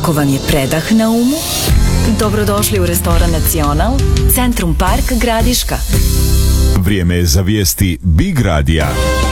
Ako vam je predah na umu, dobrodošli u restoran Nacional, Centrum Park Gradiška. Vrijeme je za vijesti Big Radija.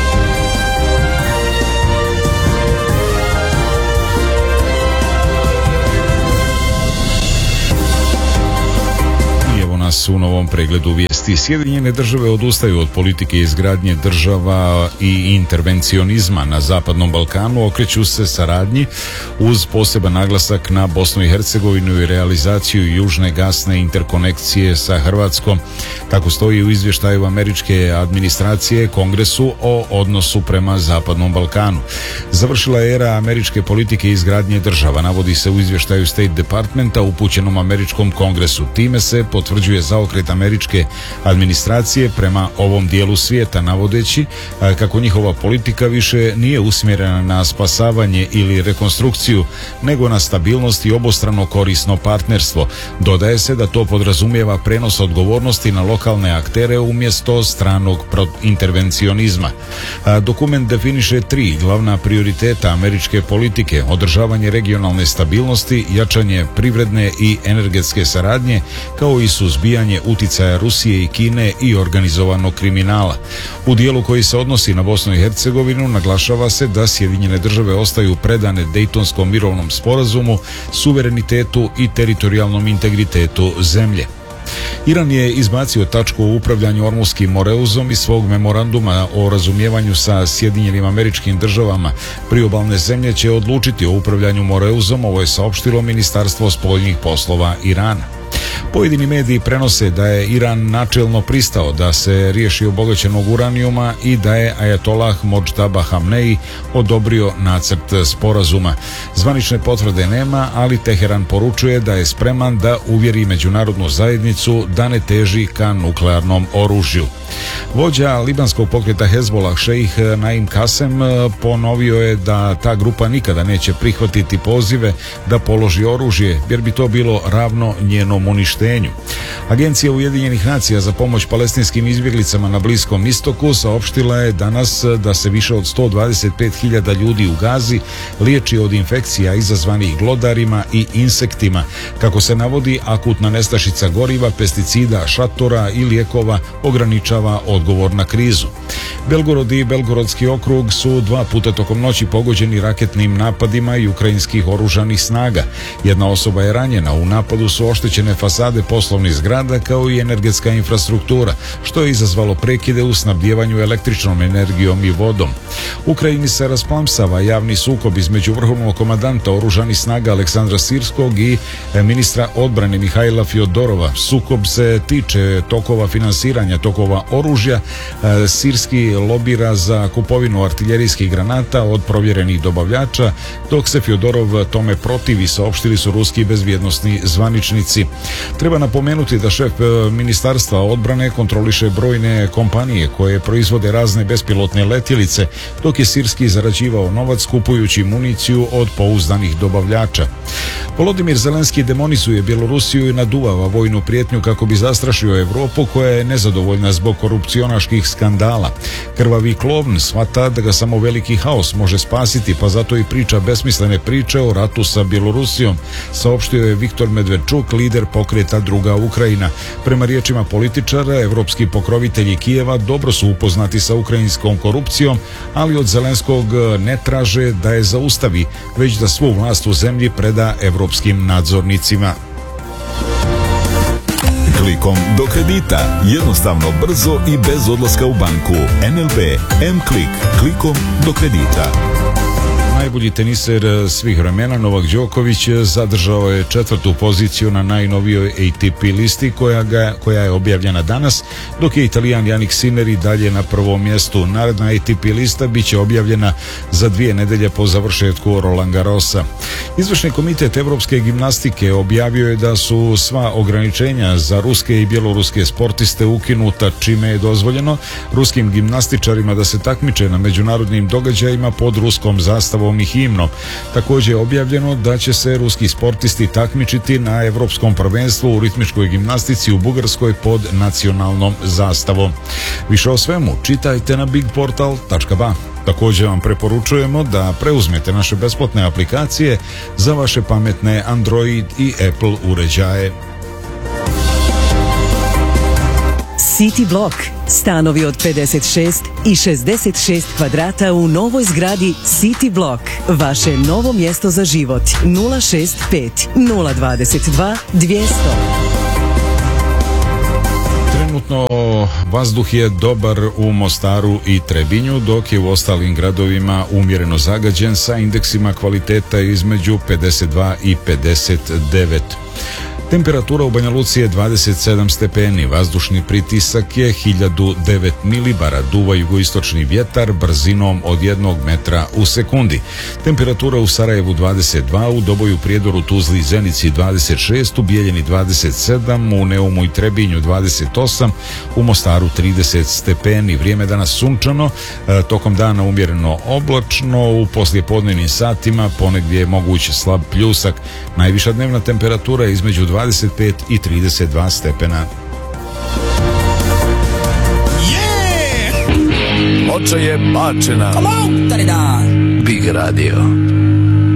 U novom pregledu vijesti. Sjedinjene države odustaju od politike izgradnje država i intervencionizma na Zapadnom Balkanu, okreću se saradnji uz poseban naglasak na Bosnu i Hercegovinu i realizaciju južne gasne interkonekcije sa Hrvatskom. Tako stoji u izvještaju američke administracije Kongresu o odnosu prema Zapadnom Balkanu. Završila je era američke politike izgradnje država, navodi se u izvještaju State Departmenta upućenom američkom Kongresu. Time se potvrđuje zaokret američke administracije prema ovom dijelu svijeta, navodeći kako njihova politika više nije usmjerena na spasavanje ili rekonstrukciju, nego na stabilnost i obostrano korisno partnerstvo. Dodaje se da to podrazumijeva prenos odgovornosti na lokalne aktere umjesto stranog intervencionizma. Dokument definiše 3 glavna prioriteta američke politike: održavanje regionalne stabilnosti, jačanje privredne i energetske saradnje, kao i suzbijanje uticaja Rusije i Kine i organizovanog kriminala. U dijelu koji se odnosi na Bosnu i Hercegovinu naglašava se da Sjedinjene države ostaju predane Dejtonskom mirovnom sporazumu, suverenitetu i teritorijalnom integritetu zemlje. Iran je izbacio tačku o upravljanju Ormuškim moreuzom iz svog memoranduma o razumijevanju sa Sjedinjenim Američkim Državama. Priobalne zemlje će odlučiti o upravljanju moreuzom, ovo je saopštilo Ministarstvo spoljnih poslova Irana. Pojedini mediji prenose da je Iran načelno pristao da se riješi obogaćenog uranijuma i da je Ajatolah Modžtaba Hamnei odobrio nacrt sporazuma. Zvanične potvrde nema, ali Teheran poručuje da je spreman da uvjeri međunarodnu zajednicu da ne teži ka nuklearnom oružju. Vođa libanskog pokreta Hezbollah šejh Naim Kasem ponovio je da ta grupa nikada neće prihvatiti pozive da položi oružje, jer bi to bilo ravno njenom uništenju. Agencija Ujedinjenih nacija za pomoć palestinskim izbjeglicama na Bliskom istoku saopštila je danas da se više od 125.000 ljudi u Gazi liječi od infekcija izazvanih glodarima i insektima. Kako se navodi, akutna nestašica goriva, pesticida, šatora i lijekova ograničava odgovor na krizu. Belgorod i Belgorodski okrug su 2 puta tokom noći pogođeni raketnim napadima i ukrajinskih oružanih snaga. Jedna osoba je ranjena. U napadu su oštećene fasade poslovnih zgrada kao i energetska infrastruktura, što je izazvalo prekide u snabdijevanju električnom energijom i vodom. Ukrajini se rasplamsava javni sukob između vrhovnog komandanta oružanih snaga Aleksandra Sirskog i ministra odbrane Mihajla Fjodorova. Sukob se tiče tokova finansiranja tokova oružja. Sirski lobira za kupovinu artiljerijskih granata od provjerenih dobavljača, dok se Fjodorov tome protivi, saopštili su ruski bezbjednosni zvaničnici. Treba napomenuti da šef ministarstva odbrane kontroliše brojne kompanije koje proizvode razne bespilotne letjelice, dok je Sirski zarađivao novac kupujući municiju od pouzdanih dobavljača. Volodimir Zelenski demonizuje Bjelorusiju i naduvava vojnu prijetnju kako bi zastrašio Europu, koja je nezadovoljna zbog korupcionaških skandala. Krvavi klovn shvata da ga samo veliki haos može spasiti, pa zato i priča besmislene priče o ratu sa Bjelorusijom, saopštio je Viktor Medvedčuk, lider pokreta Druga Ukrajina. Prema riječima političara, evropski pokrovitelji Kijeva dobro su upoznati sa ukrajinskom korupcijom, ali od Zelenskog ne traže da je zaustavi, već da svu vlast u zemlji preda evropskim nadzornicima. Klikom do kredita. Jednostavno, brzo i bez odlaska u banku. NLB M-Klik. Klikom do kredita. Najbolji teniser svih vremena Novak Đoković zadržao je 4. poziciju na najnovijoj ATP listi koja je objavljena danas, dok je Italijan Jannik Sinner i dalje na prvom mjestu. Naredna ATP lista bit će objavljena za 2 nedelje po završetku Roland Garrosa. Izvršni komitet Evropske gimnastike objavio je da su sva ograničenja za ruske i bjeloruske sportiste ukinuta, čime je dozvoljeno ruskim gimnastičarima da se takmiče na međunarodnim događajima pod ruskom zastavom Ustavom i himnom. Također je objavljeno da će se ruski sportisti takmičiti na Evropskom prvenstvu u ritmičkoj gimnastici u Bugarskoj pod nacionalnom zastavom. Više o svemu čitajte na bigportal.ba. Također vam preporučujemo da preuzmete naše besplatne aplikacije za vaše pametne Android i Apple uređaje. City Block. Stanovi od 56 i 66 kvadrata u novoj zgradi City Block. Vaše novo mjesto za život. 065 022 200. Trenutno vazduh je dobar u Mostaru i Trebinju, dok je u ostalim gradovima umjereno zagađen sa indeksima kvaliteta između 52 i 59. Temperatura u Banja Luci je 27 stepeni, vazdušni pritisak je 1009 milibara, duva jugoistočni vjetar brzinom od 1 metra u sekundi. Temperatura u Sarajevu 22, u Doboju, Prijedoru, Tuzli i Zenici 26, u Bijeljini 27, u Neumu i Trebinju 28, u Mostaru 30 stepeni. Vrijeme danas sunčano, tokom dana umjereno oblačno, u poslijepodnevnim satima ponegdje je moguć slab pljusak. Najviša dnevna temperatura je između 25 i 32 stepena. Moča je bačena. Big Radio.